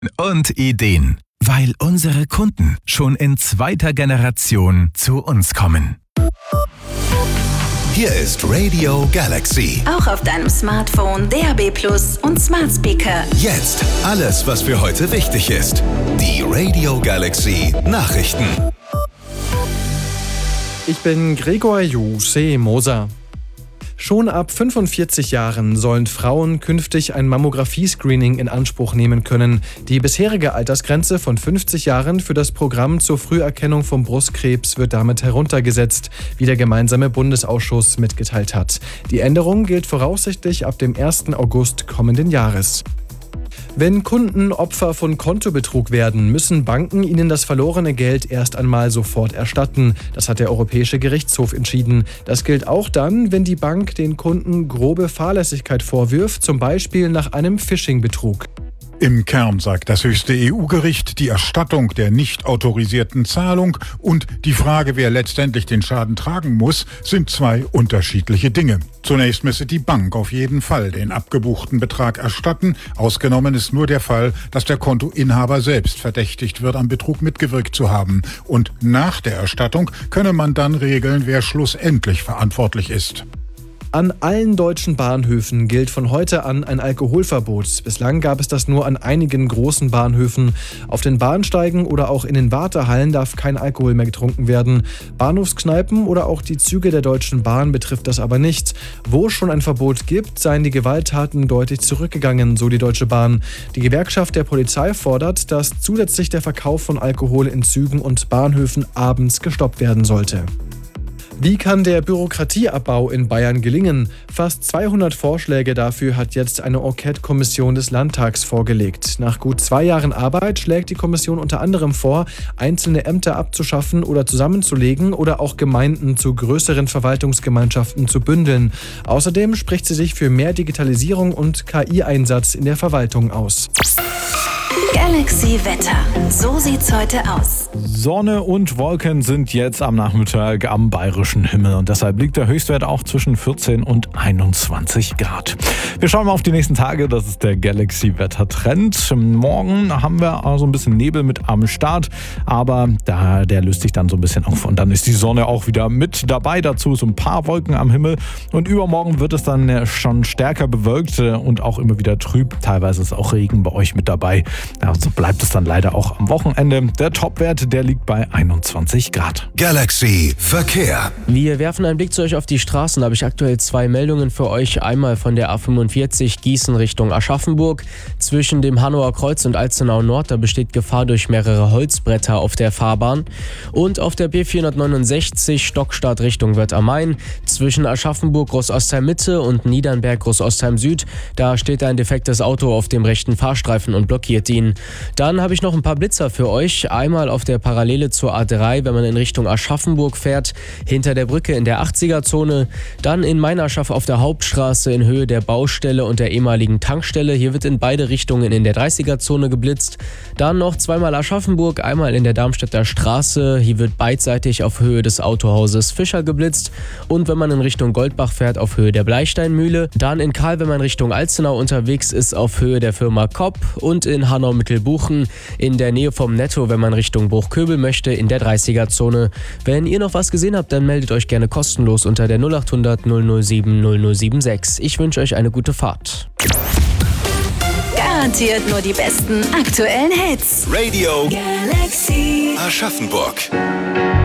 und Ideen, weil unsere Kunden schon in 2. Generation zu uns kommen. Hier ist Radio Galaxy. Auch auf deinem Smartphone, DAB+ und Smart Speaker. Jetzt alles, was für heute wichtig ist. Die Radio Galaxy Nachrichten. Ich bin Gregor Moser. Schon ab 45 Jahren sollen Frauen künftig ein Mammographie-Screening in Anspruch nehmen können. Die bisherige Altersgrenze von 50 Jahren für das Programm zur Früherkennung von Brustkrebs wird damit heruntergesetzt, wie der gemeinsame Bundesausschuss mitgeteilt hat. Die Änderung gilt voraussichtlich ab dem 1. August kommenden Jahres. Wenn Kunden Opfer von Kontobetrug werden, müssen Banken ihnen das verlorene Geld erst einmal sofort erstatten. Das hat der Europäische Gerichtshof entschieden. Das gilt auch dann, wenn die Bank den Kunden grobe Fahrlässigkeit vorwirft, zum Beispiel nach einem Phishing-Betrug. Im Kern sagt das höchste EU-Gericht, die Erstattung der nicht autorisierten Zahlung und die Frage, wer letztendlich den Schaden tragen muss, sind 2 unterschiedliche Dinge. Zunächst müsse die Bank auf jeden Fall den abgebuchten Betrag erstatten. Ausgenommen ist nur der Fall, dass der Kontoinhaber selbst verdächtigt wird, am Betrug mitgewirkt zu haben. Und nach der Erstattung könne man dann regeln, wer schlussendlich verantwortlich ist. An allen deutschen Bahnhöfen gilt von heute an ein Alkoholverbot. Bislang gab es das nur an einigen großen Bahnhöfen. Auf den Bahnsteigen oder auch in den Wartehallen darf kein Alkohol mehr getrunken werden. Bahnhofskneipen oder auch die Züge der Deutschen Bahn betrifft das aber nicht. Wo es schon ein Verbot gibt, seien die Gewalttaten deutlich zurückgegangen, so die Deutsche Bahn. Die Gewerkschaft der Polizei fordert, dass zusätzlich der Verkauf von Alkohol in Zügen und Bahnhöfen abends gestoppt werden sollte. Wie kann der Bürokratieabbau in Bayern gelingen? Fast 200 Vorschläge dafür hat jetzt eine Enquete-Kommission des Landtags vorgelegt. Nach gut 2 Jahren Arbeit schlägt die Kommission unter anderem vor, einzelne Ämter abzuschaffen oder zusammenzulegen oder auch Gemeinden zu größeren Verwaltungsgemeinschaften zu bündeln. Außerdem spricht sie sich für mehr Digitalisierung und KI-Einsatz in der Verwaltung aus. Galaxy Wetter. So sieht's heute aus. Sonne und Wolken sind jetzt am Nachmittag am bayerischen Himmel und deshalb liegt der Höchstwert auch zwischen 14 und 21 Grad. Wir schauen mal auf die nächsten Tage, das ist der Galaxy-Wetter-Trend. Morgen haben wir also ein bisschen Nebel mit am Start, aber der löst sich dann so ein bisschen auf und dann ist die Sonne auch wieder mit dabei. Dazu so ein paar Wolken am Himmel und übermorgen wird es dann schon stärker bewölkt und auch immer wieder trüb. Teilweise ist auch Regen bei euch mit dabei. Ja, so bleibt es dann leider auch am Wochenende. Der Topwert, der liegt bei 21 Grad. Galaxy Verkehr. Wir werfen einen Blick zu euch auf die Straßen. Da habe ich aktuell 2 Meldungen für euch. Einmal von der A45 Gießen Richtung Aschaffenburg. Zwischen dem Hanauer Kreuz und Alzenau Nord, da besteht Gefahr durch mehrere Holzbretter auf der Fahrbahn. Und auf der B469 Stockstadt Richtung Wörth am Main. Zwischen Aschaffenburg Großostheim Mitte und Niedernberg Großostheim Süd. Da steht ein defektes Auto auf dem rechten Fahrstreifen und blockiert ihn. Dann habe ich noch ein paar Blitzer für euch. Einmal auf der Parallele zur A3, wenn man in Richtung Aschaffenburg fährt, hinter der Brücke in der 80er-Zone. Dann in Meinerschaff auf der Hauptstraße in Höhe der Baustelle und der ehemaligen Tankstelle. Hier wird in beide Richtungen in der 30er-Zone geblitzt. Dann noch zweimal Aschaffenburg, einmal in der Darmstädter Straße. Hier wird beidseitig auf Höhe des Autohauses Fischer geblitzt. Und wenn man in Richtung Goldbach fährt, auf Höhe der Bleisteinmühle. Dann in Kahl, wenn man Richtung Alzenau unterwegs ist, auf Höhe der Firma Kopp. Und in Hanau-Mittelbuchen in der Nähe vom Netto, wenn man Richtung Bruchköbel möchte, in der 30er-Zone. Wenn ihr noch was gesehen habt, dann meldet euch gerne kostenlos unter der 0800 007 0076. Ich wünsche euch eine gute Fahrt. Garantiert nur die besten aktuellen Hits. Radio Galaxy Aschaffenburg.